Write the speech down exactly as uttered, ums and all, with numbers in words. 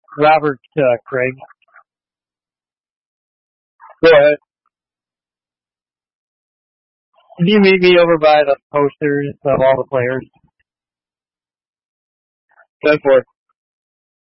Robert uh, Craig. Go ahead. Can you meet me over by the posters of all the players? ten four.